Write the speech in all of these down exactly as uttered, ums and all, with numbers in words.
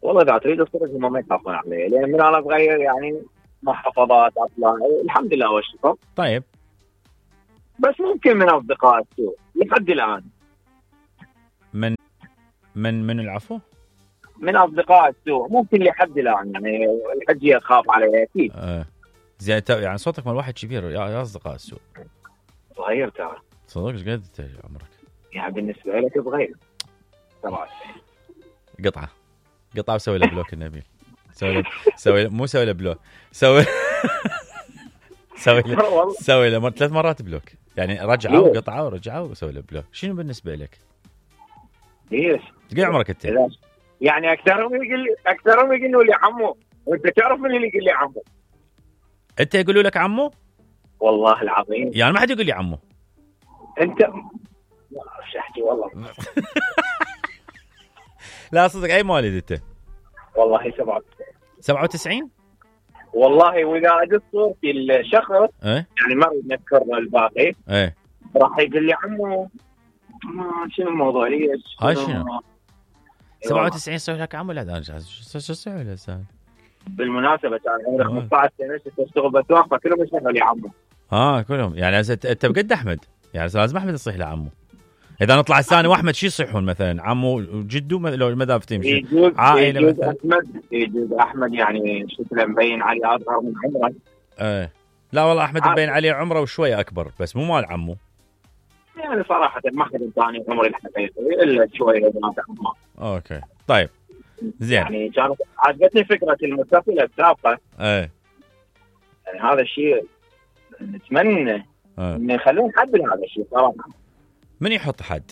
والله إذا تريد الصدق هم ما يخافون علي، لأن من أنا صغير يعني محافظات أطلع الحمد لله والشكر. طيب بس ممكن من أصدقاء السوء لحد الآن. من من من العفو؟ من أصدقاء السوء ممكن لحد الآن يعني الحجية تخاف علي أكيد. آه. زين يعني صوتك من واحد كبير يا أصدقاء السوء. صغير ترى. صدق ايش قد عمرك؟ يعني بالنسبة لك صغير. سبعة قطعة قطعة وسوي له بلوك النبيل. سوي له سوي مو سوي له بلوك سوي سوي له سوي له ثلاث مرات بلوك يعني رجعوا وقطعوا ورجعوا وسوي له بلوك. شنو بالنسبة لك؟ ليش؟ قل عمرك انت؟ يعني اكثرهم يقول لي اكثرهم يقولوا لي عمو، وانت تعرف من اللي يقول لي عمو؟ انت يقولوا لك عمو؟ والله العظيم يعني ما حد يقول لي عمو. انت ما اعرف احكي والله. لا صدق اي مواليد انت؟ والله سبعة وتسعين. سبعة وتسعين والله واذا اجت صورتي الشخص ايه؟ يعني ما اريد نذكر الباقي ايه راح يقول لي عمو. ما شنو الموضوع ليش؟ هاي شنو؟ سبعة وتسعين صار لك عمو؟ لا ده شو شو شو الانسان. بالمناسبة كان عمري خمسة عشر سنة اشتغل بسواق فكلهم يشتغلوا لي عمو. اه كلهم يعني انت بقد احمد يعني لازم احمد يصيح له عمو. اذا نطلع الثاني واحمد شو يصيحون مثلا عمو وجدو لو المذاهب تمشي عائله يجوز مثلا احمد يجوز احمد يعني شكله مبين عليه اصغر من عمره. ايه لا والله احمد مبين عليه عمره وشويه اكبر بس مو مال عمو يعني صراحه ما حد ثاني عمري الحقيقي الا شويه بنات عمه. اوكي طيب زين يعني كانت عجبتني فكره المتصله السابقه. ايه يعني هذا الشيء نتمنى ايه ان يخلون حد لهذا الشيء صراحه. من يحط حد؟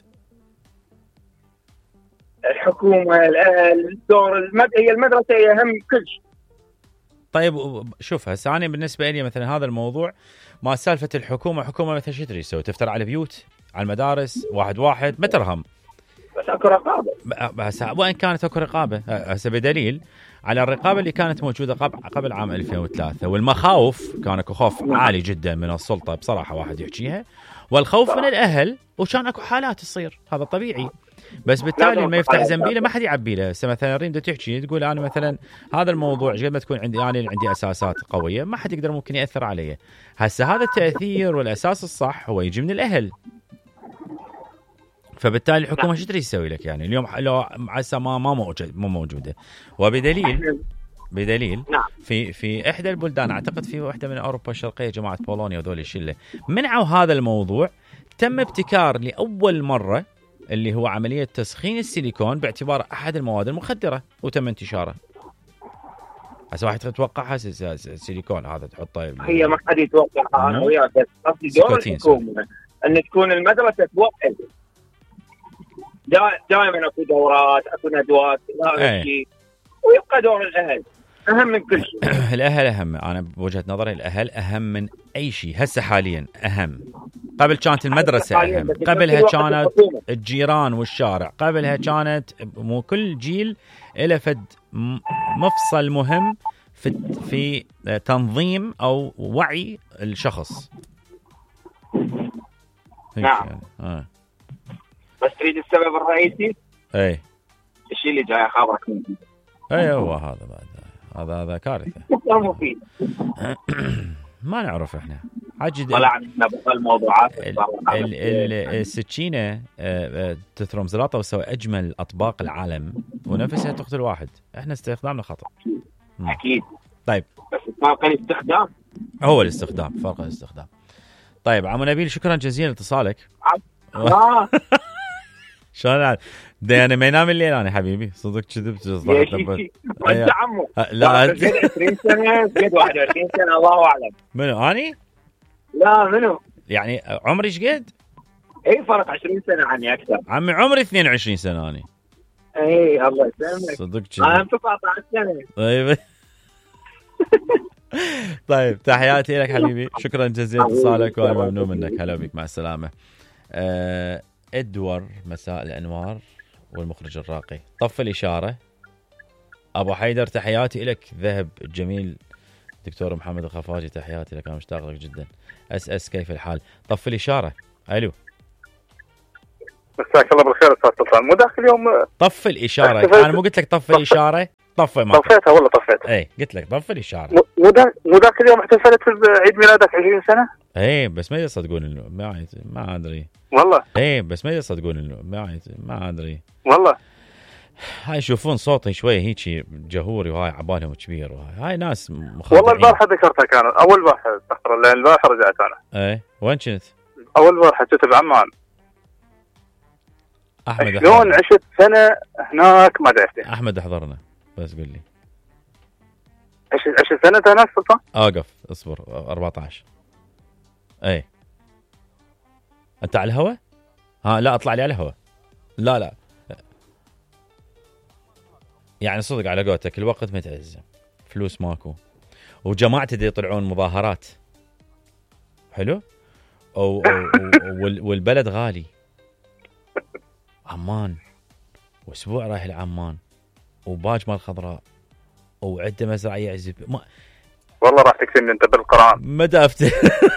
الحكومة، الأهل، الدور، المد... هي المدرسة هي أهم كل شيء. طيب شوف هسه أنا بالنسبة لي مثلا هذا الموضوع ما سالفة الحكومة حكومة مثلا شو تريد تسوي؟ تفتر على بيوت على المدارس واحد واحد ما ترهم. بس أكو رقابة. بس وين كانت أكو رقابة؟ هسه بدليل على الرقابة اللي كانت موجودة قبل قبل عام ألفين وثلاثة والمخاوف كان أكو خوف عالي جدا من السلطة بصراحة واحد يحكيها والخوف من الأهل وكان أكو حالات تصير هذا طبيعي. بس بالتالي ما يفتح زنبيله ما حد يعبي له. هسه مثلا ريم تحكي تقول انا مثلا هذا الموضوع قد ما تكون عندي انا يعني عندي اساسات قويه ما حد يقدر ممكن ياثر علي. هسه هذا التاثير والاساس الصح هو يجي من الاهل. فبالتالي الحكومه شو تريد تسوي لك يعني اليوم لو هسه ما ما موجود مو موجوده وبدليل بدليل في في احدى البلدان اعتقد في واحده من اوروبا الشرقيه جماعه بولونيا وذول الشله منعوا هذا الموضوع. تم ابتكار لاول مره اللي هو عملية تسخين السيليكون باعتبار أحد المواد المخدرة وتم انتشاره. هسه واحد يتوقع السيليكون هذا تحطه هي ما حد يتوقع أنا وياك بس قصدي دور الحكومة أن تكون المدرسة توقف دائما أكو دورات أكو ندوات هذا الشيء ويبقى دور الأهل أهم من كل شيء. الأهل أهم. أنا بوجهة نظري الأهل أهم من أي شيء هسه حاليا أهم. قبل كانت المدرسة أهم قبلها كانت الجيران والشارع قبلها كانت مو كل جيل إله فد مفصل مهم في في تنظيم أو وعي الشخص. نعم يعني. آه. بس تريد السبب الرئيسي أي الشيء اللي جاي خبرك منه. أي هو هذا بعد هذا هذا كارثة. مفيد. ما نعرف احنا حاجة طلعنا بالموضوعات السكينة تثرم زلاطة وتسوي أجمل أطباق العالم ونفسها تقتل واحد. احنا استخدامنا خطأ. أكيد. طيب بس فرق الاستخدام هو الاستخدام فرق الاستخدام. طيب عمو نبيل شكرا جزيلا لاتصالك. آه. شلون ده ما ينام الليل انا حبيبي صدق كذبت انت عمو لا انت عشرين سنه قد واحد وعشرين سنه الله اعلم. منو اني؟ لا منو يعني عمري ايش قد؟ اي فرق عشرين سنه عني اكثر. عمي عمري اثنين وعشرين سنه اني. اي الله يسلمك صدق انا تسعة عشر سنه. طيب طيب تحياتي لك حبيبي شكرا جزيلا اتصالك وانا ممنون منك. هلا بك مع السلامه. أه ادور مساء الانوار والمخرج الراقي طف الاشاره. ابو حيدر تحياتي لك. ذهب الجميل دكتور محمد الخفاجي تحياتي لك انا مشتاق لك جدا. اس اس كيف الحال؟ طف الاشاره. الو مساك الله بالخير استاذ سلطان. مو داخل اليوم طف الاشاره. انا مو قلت لك طف الاشاره؟ طفي ما طفيتها والله طفيتها. اي قلت لك طفي لي الشارع. مو ذاك مو ذاك اليوم احتفلت عيد ميلادك عشرين سنة. اي بس ما يصدقون انه ما ما ادري والله. اي بس ما يصدقون انه ما ما ادري والله. هاي يشوفون صوتي شويه هيك جهوري وهاي عبالهم كبير وهاي هاي ناس مخادعين. والله البارحه ذكرتها كانت اول بارحه استغفر الله البارحه رجعت انا. اي وين كنت؟ اول بارحه كنت بعمان. احمد شلون عشت سنه هناك ما ادري. احمد احضرنا بس قل لي. عشت عشت سنه هناك سلطان؟ اوقف اصبر أربعة عشر. اي انت على الهوا؟ ها لا اطلع لي على الهوا. لا لا يعني صدق على قولتك الوقت متعز، فلوس ماكو، وجماعتي دي يطلعون مظاهرات حلو أو, أو, أو والبلد غالي. عمان واسبوع رايح لعمان وباج مال خضراء وعده مزرعيه عزب ما... والله راح تكتني انت بالقران ما دافته.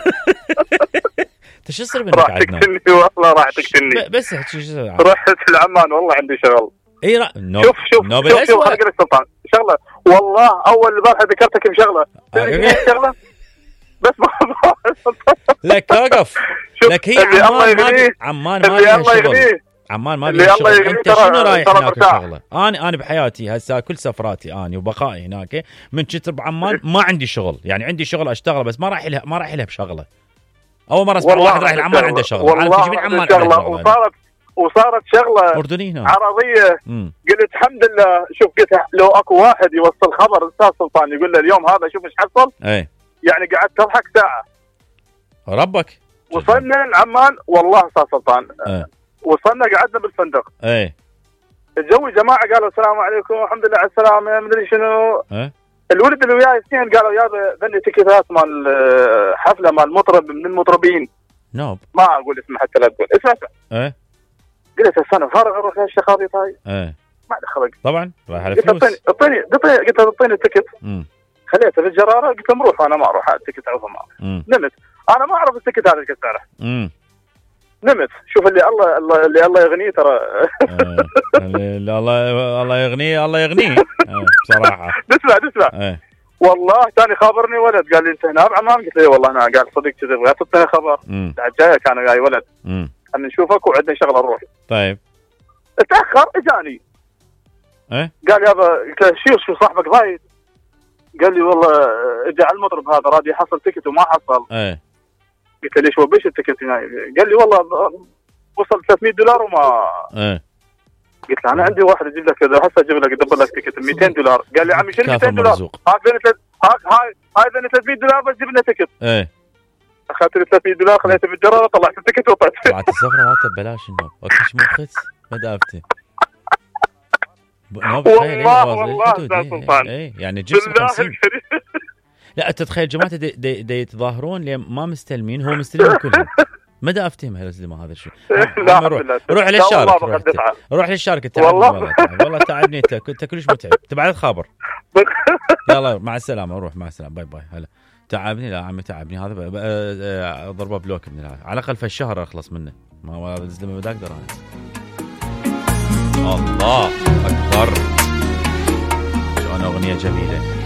انت شو صار منك راح تكتني والله راح تكتني بس شو رحت لعمان والله عندي شغل. اي را... نوب... شوف شوف نوب شوف, شوف خليني سلطان شغله والله اول بارحه ذكرتك بشغله آه شغله بس ما لك اوقف لك هي عمان ما عمان ما لها شغل. عمان ما لها شغل. انت شنو رايح هناك شغله؟ انا انا بحياتي هسه كل سفراتي اني وبقائي هناك من كتر بعمان ما عندي شغل، يعني عندي شغل اشتغله بس ما رايح لها ما رايح لها بشغله. اول مره اسمع واحد رايح لعمان عنده شغله. والله تجيبين عمان شغله وصارت وصارت شغله اردنيه عربيه. مم. قلت الحمد لله. شوف قلت لو اكو واحد يوصل خبر استاذ سلطان يقول له اليوم هذا شوف ايش حصل. اي يعني قعدت اضحك ساعه. ربك وصلنا لعمان والله استاذ سلطان. ايه. وصلنا قعدنا بالفندق. اي الجو جماعه قالوا السلام عليكم الحمد لله على السلامه مدري شنو. ايه. الولد اللي وياي اثنين قالوا يا بني تيكيتات مال حفله مال مطرب من المطربين. نوب ما اقول اسمه حتى لا تقول اسمه. ايه. قلت السنه فارغ اروح للشخاطي هاي. ايه. ما دخلك طبعا راح على فلوس. قلت اعطيني اعطيني قلت اعطيني التيكت. امم خليته في الجراره قلت له روح انا ما اروح التيكت اعرفه ما اعرف. نمت انا ما اعرف التيكت هذا ايش سعره. امم نمت شوف اللي الله الله اللي الله يغنيه ترى. اللي الله الله يغنيه الله يغنيه بصراحه. تسمع تسمع والله ثاني خابرني ولد قال لي انت هنا بعمان قلت له والله انا قال صدق كذا بغيت اعطيني خبر. بعد جاي كان جاي ولد خلينا نشوفك وعندنا شغله نروح. طيب اتاخر اجاني. ايه قال يابا قلت له شو شو صاحبك ضايد؟ قال لي والله اجى على المطرب هذا راد يحصل تيكت وما حصل. ايه. قلت له ليش وبيش التيكت هنا؟ قال لي والله وصل ثلاثمية دولار وما. ايه. قلت له انا عندي واحد اجيب لك هسه اجيب لك ادبر لك تيكت مئتين دولار. قال لي عمي شنو مئتين دولار؟ هاك بين هاك هاي هاي بين ثلاثمية دولار بس جيب لنا تيكت. ايه. اخذت لي ثلاثمية دولار خليته بالجراره طلعت التيكت وطلعت. طلعت السفره مالته ببلاش النوب. اوكي مو خس ما دافته. والله والله استاذ سلطان. ايه يعني جبت خمسين. لا انت تتخيل جماعه دي, دي, دي يتظاهرون ليه ما مستلمين هو مستلمين كلهم. ما دا افتهم هالزلمه هذا الشيء. لا روح, روح للشارك روح, روح للشارك تعبني والله والله تعبني انت كنت كلش متعب. انت بعد خابر. يلا مع السلامه روح مع السلامه باي باي هلا. تعبني لا عمي تعبني هذا ضربه بلوك من هذا على الاقل في الشهر اخلص منه ما هو الزلمه ما اقدر انا. الله اكبر شو انا اغنيه جميله.